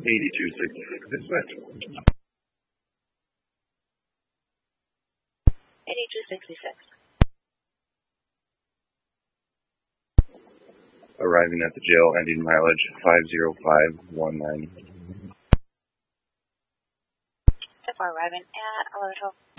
8266 dispatch. 8266. Arriving at the jail, ending mileage 50519. So far arriving at 1112.